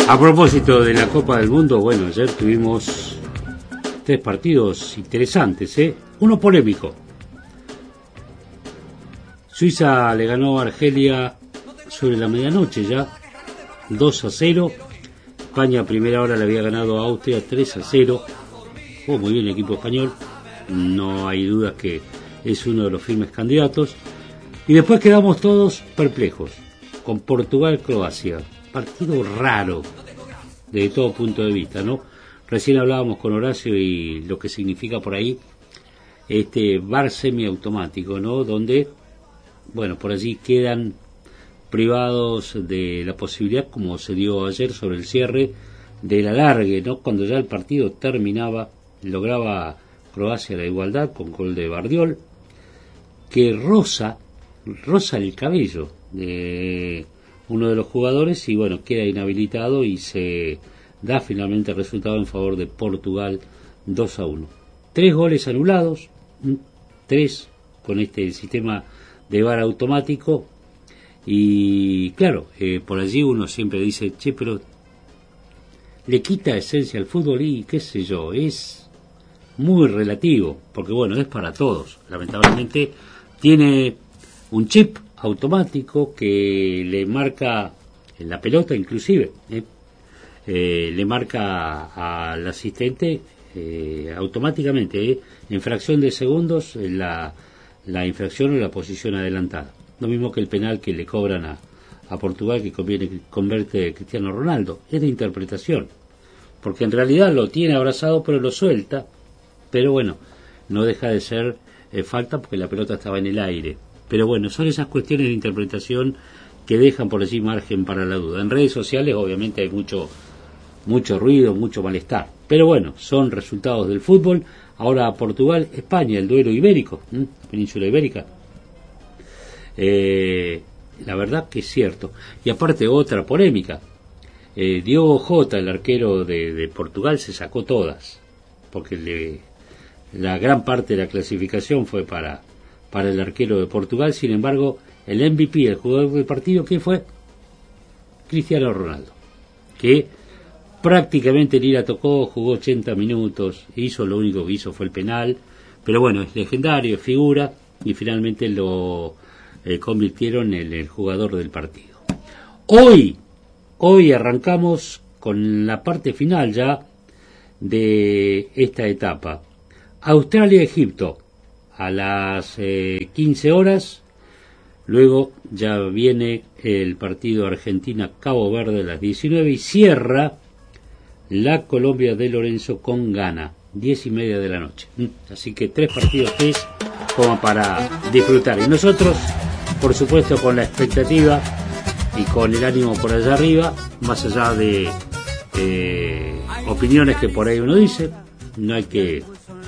A propósito de la Copa del Mundo, bueno, ayer tuvimos 3 partidos interesantes, uno polémico. Suiza le ganó a Argelia sobre la medianoche ya, 2-0. España a primera hora le había ganado a Austria 3-0. Jugó muy bien el equipo español, no hay dudas que es uno de los firmes candidatos. Y después quedamos todos perplejos con Portugal-Croacia. Partido raro desde todo punto de vista, ¿no? Recién hablábamos con Horacio y lo que significa por ahí este VAR semiautomático, ¿no? Donde, bueno, por allí quedan privados de la posibilidad, como se dio ayer sobre el cierre, del alargue, ¿no? Cuando ya el partido terminaba, lograba Croacia la igualdad con gol de Bardiol, que roza el cabello de uno de los jugadores y bueno, queda inhabilitado y se da finalmente el resultado en favor de Portugal 2-1. 3 goles anulados, 3 con este sistema de VAR automático y claro, por allí uno siempre dice, che, pero le quita esencia al fútbol y qué sé yo, es muy relativo, porque bueno, es para todos, lamentablemente tiene un chip automático que le marca en la pelota inclusive, le marca al asistente automáticamente, en fracción de segundos la infracción o la posición adelantada. Lo mismo que el penal que le cobran a Portugal que convierte Cristiano Ronaldo. Es de interpretación, porque en realidad lo tiene abrazado pero lo suelta, pero bueno, no deja de ser falta porque la pelota estaba en el aire. Pero bueno, son esas cuestiones de interpretación que dejan por allí margen para la duda. En redes sociales obviamente hay mucho ruido, mucho malestar. Pero bueno, son resultados del fútbol. Ahora Portugal, España, el duelo ibérico, península ibérica. La verdad que es cierto. Y aparte otra polémica. Diogo Jota, el arquero de Portugal, se sacó todas. Porque la gran parte de la clasificación fue para el arquero de Portugal. Sin embargo, el MVP, el jugador del partido, ¿quién fue? Cristiano Ronaldo, que prácticamente ni la tocó, jugó 80 minutos, lo único que hizo fue el penal, pero bueno, es legendario, es figura, y finalmente lo convirtieron en el jugador del partido. Hoy arrancamos con la parte final ya de esta etapa. Australia-Egipto a las 15 horas, luego ya viene el partido Argentina-Cabo Verde a las 19 y cierra la Colombia de Lorenzo con Ghana, 10:30 de la noche. Así que 3 partidos como para disfrutar. Y nosotros, por supuesto, con la expectativa y con el ánimo por allá arriba, más allá de opiniones que por ahí uno dice, no hay que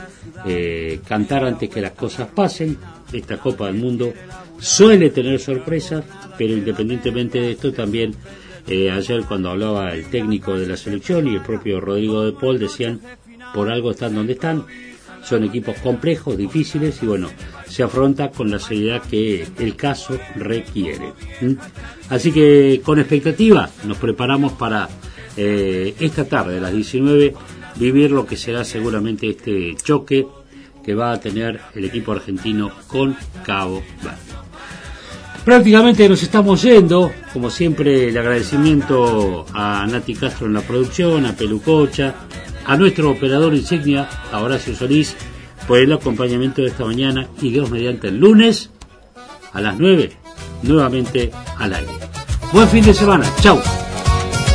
cantar antes que las cosas pasen. Esta Copa del Mundo suele tener sorpresas, pero independientemente de esto también ayer cuando hablaba el técnico de la selección y el propio Rodrigo de Paul decían, por algo están donde están, son equipos complejos, difíciles y bueno, se afronta con la seriedad que el caso requiere. Así que con expectativa nos preparamos para esta tarde a las 19 vivir lo que será seguramente este choque que va a tener el equipo argentino con Cabo Verde. Prácticamente nos estamos yendo, como siempre el agradecimiento a Nati Castro en la producción, a Pelucocha, a nuestro operador insignia, a Horacio Solís, por el acompañamiento de esta mañana y Dios mediante el lunes a las 9, nuevamente al aire. Buen fin de semana, chau.